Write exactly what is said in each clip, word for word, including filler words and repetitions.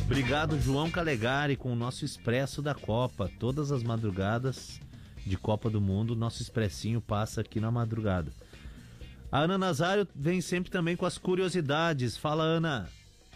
Obrigado, João Calegari, com o nosso Expresso da Copa. Todas as madrugadas de Copa do Mundo, nosso expressinho passa aqui na madrugada. A Ana Nazário vem sempre também com as curiosidades. Fala, Ana.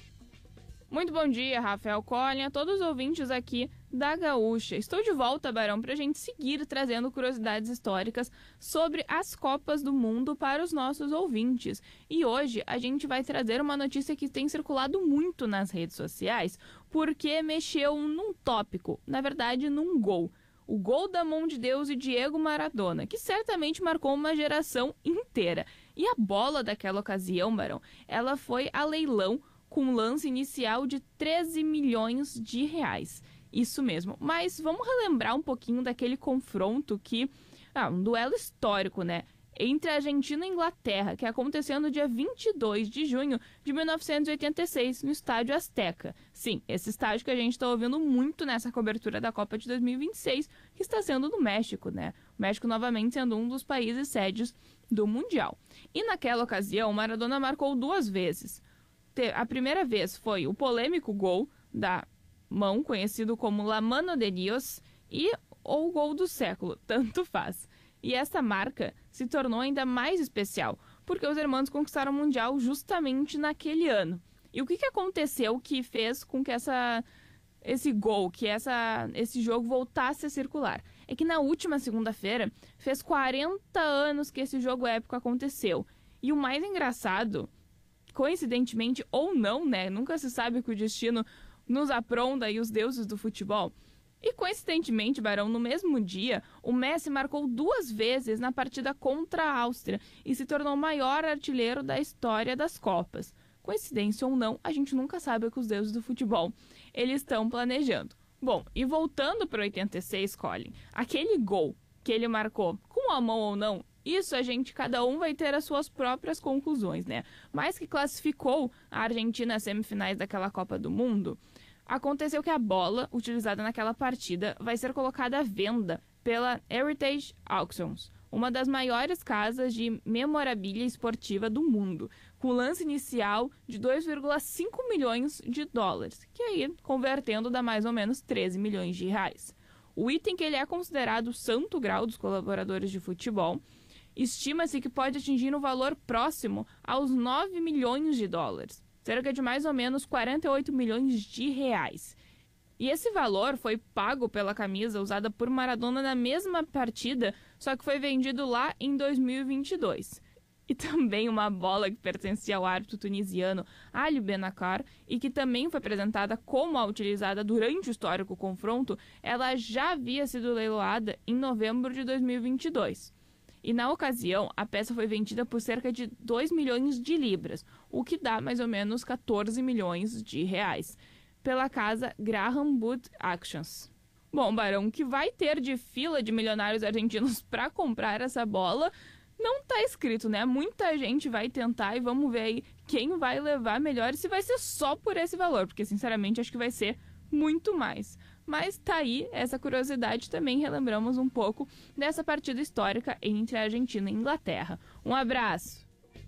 Muito bom dia, Rafael Collin, a todos os ouvintes aqui da Gaúcha. Estou de volta, Barão, para a gente seguir trazendo curiosidades históricas sobre as Copas do Mundo para os nossos ouvintes. E hoje a gente vai trazer uma notícia que tem circulado muito nas redes sociais, porque mexeu num tópico, na verdade num gol. O gol da mão de Deus e Diego Maradona, que certamente marcou uma geração inteira. E a bola daquela ocasião, Barão, ela foi a leilão com um lance inicial de treze milhões de reais. Isso mesmo. Mas vamos relembrar um pouquinho daquele confronto que... Ah, um duelo histórico, né? Entre a Argentina e a Inglaterra, que aconteceu no dia vinte e dois de junho de mil novecentos e oitenta e seis, no Estádio Azteca. Sim, esse estádio que a gente está ouvindo muito nessa cobertura da Copa de dois mil e vinte e seis, que está sendo no México, né? O México novamente sendo um dos países sedes do Mundial. E naquela ocasião, Maradona marcou duas vezes. A primeira vez foi o polêmico gol da mão, conhecido como La Mano de Dios, e ou o gol do século, tanto faz. E essa marca se tornou ainda mais especial, porque os irmãos conquistaram o Mundial justamente naquele ano. E o que, que aconteceu que fez com que essa, esse gol, que essa, esse jogo voltasse a circular? É que na última segunda-feira fez quarenta anos que esse jogo épico aconteceu. E o mais engraçado, coincidentemente ou não, né? Nunca se sabe que o destino nos apronta e os deuses do futebol. E coincidentemente, Barão, no mesmo dia, o Messi marcou duas vezes na partida contra a Áustria e se tornou o maior artilheiro da história das Copas. Coincidência ou não, a gente nunca sabe o que os deuses do futebol eles estão planejando. Bom, e voltando para oitenta e seis, Collin, aquele gol que ele marcou, com a mão ou não, isso a gente, cada um vai ter as suas próprias conclusões, né? Mas que classificou a Argentina às semifinais daquela Copa do Mundo, aconteceu que a bola utilizada naquela partida vai ser colocada à venda pela Heritage Auctions, uma das maiores casas de memorabilia esportiva do mundo, com lance inicial de dois vírgula cinco milhões de dólares, que aí, convertendo, dá mais ou menos treze milhões de reais. O item, que ele é considerado o santo grau dos colaboradores de futebol, estima-se que pode atingir um valor próximo aos nove milhões de dólares, cerca de mais ou menos quarenta e oito milhões de reais. E esse valor foi pago pela camisa usada por Maradona na mesma partida, só que foi vendido lá em dois mil e vinte e dois. E também uma bola que pertencia ao árbitro tunisiano Ali Benacar e que também foi apresentada como a utilizada durante o histórico confronto, ela já havia sido leiloada em novembro de dois mil e vinte e dois. E na ocasião, a peça foi vendida por cerca de dois milhões de libras, o que dá mais ou menos quatorze milhões de reais, pela casa Graham Wood Auctions. Bom, Barão, o que vai ter de fila de milionários argentinos para comprar essa bola não está escrito, né? Muita gente vai tentar e vamos ver aí quem vai levar melhor e se vai ser só por esse valor, porque sinceramente acho que vai ser muito mais. Mas tá aí essa curiosidade, também relembramos um pouco dessa partida histórica entre a Argentina e a Inglaterra. Um abraço!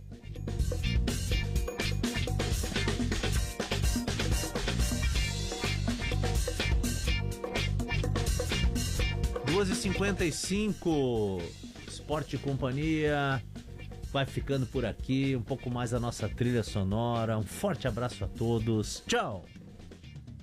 duas e cinquenta e cinco, Esporte e Companhia vai ficando por aqui, um pouco mais a nossa trilha sonora. Um forte abraço a todos, tchau!